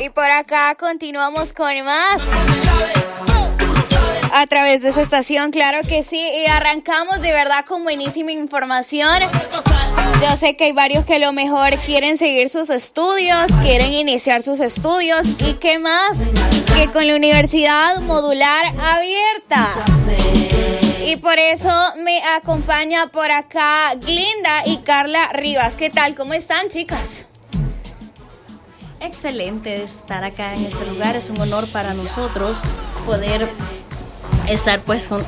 Y por acá continuamos con más a través de esa estación, claro que sí, y arrancamos de verdad con buenísima información. Yo sé que hay varios que a lo mejor quieren seguir sus estudios, quieren iniciar sus estudios, y qué más que con la Universidad Modular Abierta. Y por eso me acompaña por acá Glinda y Carla Rivas. ¿Qué tal? ¿Cómo están, chicas? Excelente estar acá en este lugar, es un honor para nosotros poder estar pues con...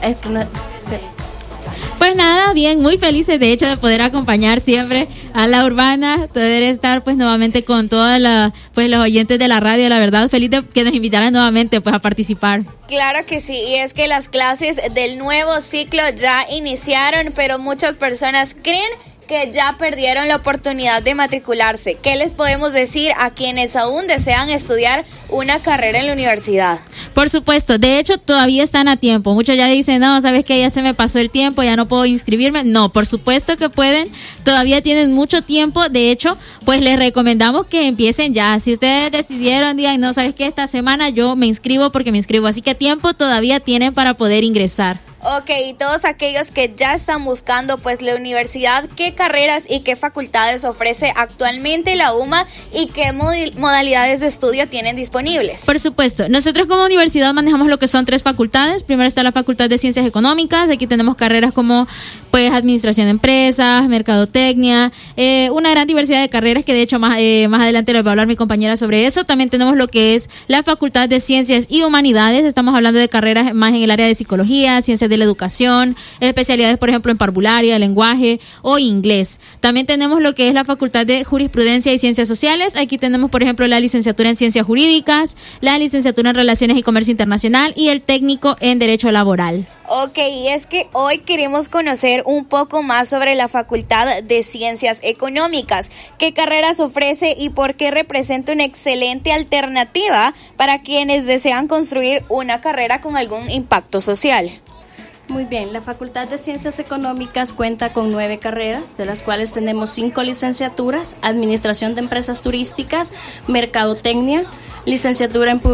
Pues nada, bien, muy felices de hecho de poder acompañar siempre a La Urbana, poder estar pues nuevamente con todos los oyentes de la radio, la verdad, feliz de que nos invitaran nuevamente pues a participar. Claro que sí, y es que las clases del nuevo ciclo ya iniciaron, pero muchas personas creen que ya perdieron la oportunidad de matricularse. ¿Qué les podemos decir a quienes aún desean estudiar una carrera en la universidad? Por supuesto, de hecho todavía están a tiempo. Muchos ya dicen, no, ¿sabes qué? Ya se me pasó el tiempo, ya no puedo inscribirme. No, por supuesto que pueden, todavía tienen mucho tiempo. De hecho, pues les recomendamos que empiecen ya. Si ustedes decidieron, digan, no, ¿sabes qué? Esta semana yo me inscribo porque me inscribo. Así que tiempo todavía tienen para poder ingresar. Ok, y todos aquellos que ya están buscando pues la universidad, ¿qué carreras y qué facultades ofrece actualmente la UMA y qué modalidades de estudio tienen disponibles? Por supuesto, nosotros como universidad manejamos lo que son 3 facultades. Primero está la Facultad de Ciencias Económicas, aquí tenemos carreras como pues Administración de Empresas, Mercadotecnia, una gran diversidad de carreras que de hecho más adelante les va a hablar mi compañera sobre eso. También tenemos lo que es la Facultad de Ciencias y Humanidades, estamos hablando de carreras más en el área de psicología, ciencias de la educación, especialidades por ejemplo en parvularia, lenguaje o inglés. También tenemos lo que es la Facultad de Jurisprudencia y Ciencias Sociales, aquí tenemos por ejemplo la licenciatura en Ciencias Jurídicas, la licenciatura en Relaciones y Comercio Internacional y el técnico en Derecho Laboral. Ok, y es que hoy queremos conocer un poco más sobre la Facultad de Ciencias Económicas, qué carreras ofrece y por qué representa una excelente alternativa para quienes desean construir una carrera con algún impacto social. Muy bien, la Facultad de Ciencias Económicas cuenta con 9 carreras, de las cuales tenemos 5 licenciaturas: Administración de Empresas Turísticas, Mercadotecnia, licenciatura en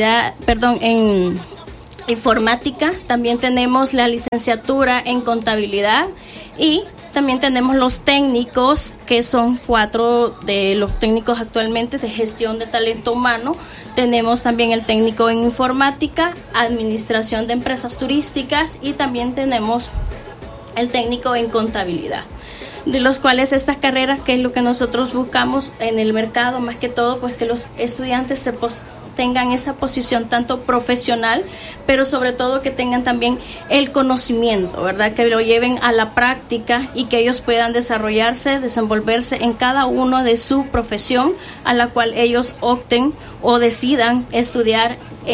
en Informática, también tenemos la licenciatura en Contabilidad y también tenemos los técnicos, que son 4 de los técnicos actualmente de gestión de talento humano. Tenemos también el técnico en Informática, Administración de Empresas Turísticas y también tenemos el técnico en Contabilidad. De los cuales estas carreras, que es lo que nosotros buscamos en el mercado, más que todo, pues que los estudiantes tengan esa posición tanto profesional, pero sobre todo que tengan también el conocimiento, ¿verdad? Que lo lleven a la práctica y que ellos puedan desarrollarse, desenvolverse en cada uno de su profesión a la cual ellos opten o decidan estudiar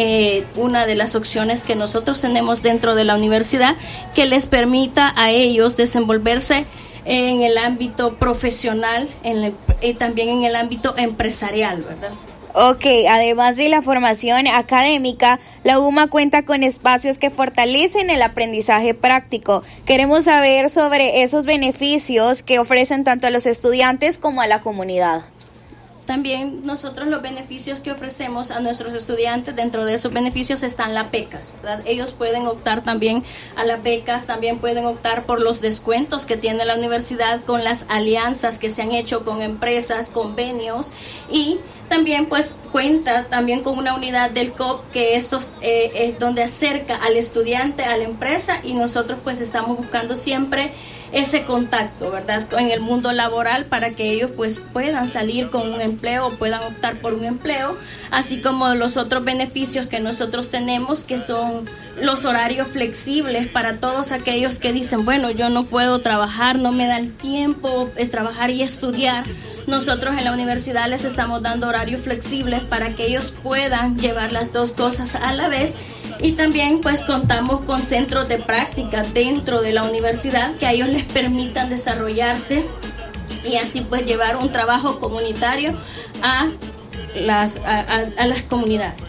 una de las opciones que nosotros tenemos dentro de la universidad, que les permita a ellos desenvolverse en el ámbito profesional y también en el ámbito empresarial, ¿verdad? Ok, además de la formación académica, la UMA cuenta con espacios que fortalecen el aprendizaje práctico. Queremos saber sobre esos beneficios que ofrecen tanto a los estudiantes como a la comunidad. También nosotros los beneficios que ofrecemos a nuestros estudiantes, dentro de esos beneficios están las becas, ¿verdad? Ellos pueden optar también a las becas, también pueden optar por los descuentos que tiene la universidad con las alianzas que se han hecho con empresas, convenios, y también pues cuenta también con una unidad del COP que es donde acerca al estudiante a la empresa, y nosotros pues estamos buscando siempre ese contacto, ¿verdad?, en el mundo laboral, para que ellos pues puedan salir con un empleo o puedan optar por un empleo, así como los otros beneficios que nosotros tenemos, que son los horarios flexibles para todos aquellos que dicen, bueno, yo no puedo trabajar, no me da el tiempo, es trabajar y estudiar. Nosotros en la universidad les estamos dando horarios flexibles para que ellos puedan llevar las dos cosas a la vez. Y también pues contamos con centros de práctica dentro de la universidad que a ellos les permitan desarrollarse y así pues llevar un trabajo comunitario a las comunidades.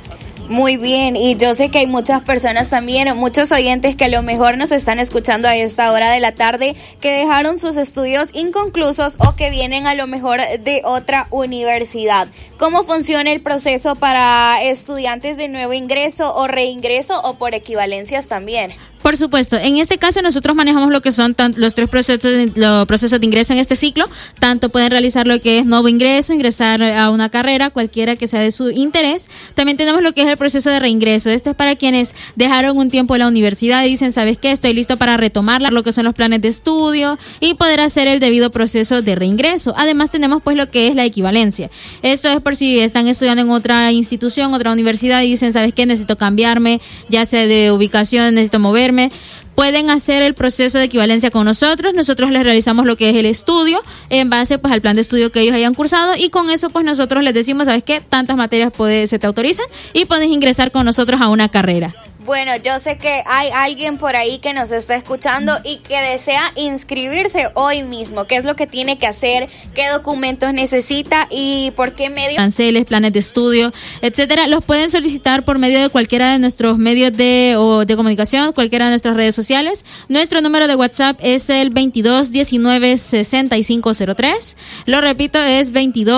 Muy bien, y yo sé que hay muchas personas también, muchos oyentes que a lo mejor nos están escuchando a esta hora de la tarde, que dejaron sus estudios inconclusos o que vienen a lo mejor de otra universidad. ¿Cómo funciona el proceso para estudiantes de nuevo ingreso o reingreso o por equivalencias también? Por supuesto, en este caso nosotros manejamos lo que son los tres procesos de ingreso en este ciclo. Tanto pueden realizar lo que es nuevo ingreso, ingresar a una carrera, cualquiera que sea de su interés. También tenemos lo que es el proceso de reingreso. Este es para quienes dejaron un tiempo en la universidad y dicen, ¿sabes qué? Estoy listo para retomarla, lo que son los planes de estudio y poder hacer el debido proceso de reingreso. Además tenemos pues lo que es la equivalencia. Esto es por si están estudiando en otra institución, otra universidad y dicen, ¿sabes qué? Necesito cambiarme, ya sea de ubicación, necesito moverme. Pueden hacer el proceso de equivalencia con nosotros. Nosotros les realizamos lo que es el estudio en base pues al plan de estudio que ellos hayan cursado y con eso pues nosotros les decimos, ¿sabes qué? Tantas materias se te autorizan y puedes ingresar con nosotros a una carrera. Bueno, yo sé que hay alguien por ahí que nos está escuchando y que desea inscribirse hoy mismo. ¿Qué es lo que tiene que hacer? ¿Qué documentos necesita? ¿Y por qué medios? Aranceles, planes de estudio, etcétera. Los pueden solicitar por medio de cualquiera de nuestros medios de comunicación, cualquiera de nuestras redes sociales. Nuestro número de WhatsApp es el 2219-6503. Lo repito, es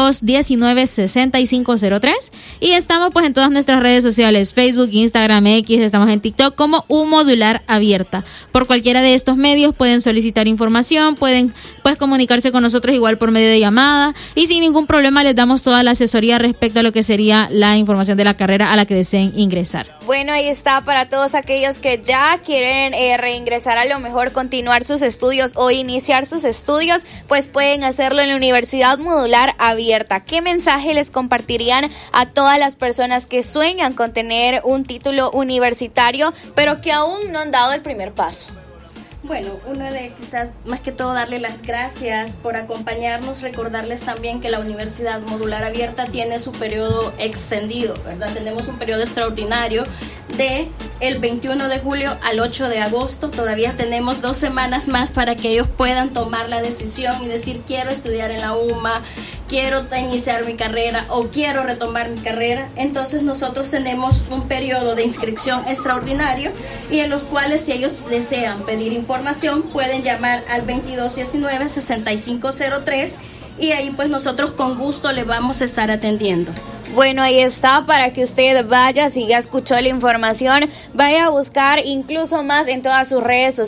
2219-6503. Y estamos pues en todas nuestras redes sociales, Facebook, Instagram, X, estamos en TikTok como Modular Abierta. Por cualquiera de estos medios pueden solicitar información, pueden pues comunicarse con nosotros igual por medio de llamada y sin ningún problema les damos toda la asesoría respecto a lo que sería la información de la carrera a la que deseen ingresar. Bueno, ahí está para todos aquellos que ya quieren reingresar, a lo mejor continuar sus estudios o iniciar sus estudios, pues pueden hacerlo en la Universidad Modular Abierta. ¿Qué mensaje les compartirían a todas las personas que sueñan con tener un título universitario, pero que aún no han dado el primer paso? Bueno, uno de quizás más que todo darle las gracias por acompañarnos, recordarles también que la Universidad Modular Abierta tiene su periodo extendido, ¿verdad? Tenemos un periodo extraordinario de el 21 de julio al 8 de agosto, todavía tenemos 2 semanas más para que ellos puedan tomar la decisión y decir quiero estudiar en la UMA, quiero iniciar mi carrera o quiero retomar mi carrera. Entonces nosotros tenemos un periodo de inscripción extraordinario y en los cuales si ellos desean pedir información pueden llamar al 2219-6503 y ahí pues nosotros con gusto le vamos a estar atendiendo. Bueno, ahí está para que usted vaya, si ya escuchó la información, vaya a buscar incluso más en todas sus redes sociales.